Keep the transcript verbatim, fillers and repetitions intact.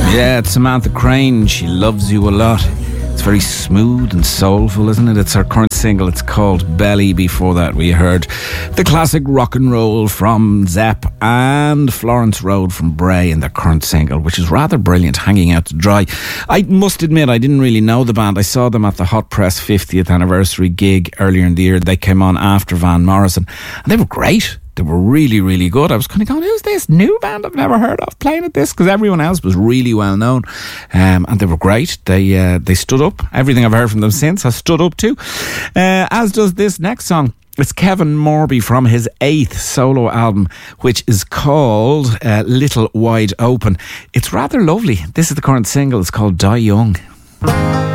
Yeah, it's Samantha Crane. She loves you a lot. It's very smooth and soulful, isn't it? It's her current single. It's called Belly. Before that, we heard the classic Rock and Roll from Zepp and Florence Road from Bray in their current single, which is rather brilliant, Hanging Out to Dry. I must admit, I didn't really know the band. I saw them at the Hot Press fiftieth anniversary gig earlier in the year. They came on after Van Morrison, and they were great. They were really, really good. I was kind of going, who's this new band I've never heard of playing at this? Because everyone else was really well known. Um, and they were great. They uh, they stood up. Everything I've heard from them since has stood up too. Uh, as does this next song. It's Kevin Morby from his eighth solo album, which is called uh, Little Wide Open. It's rather lovely. This is the current single. It's called Die Young.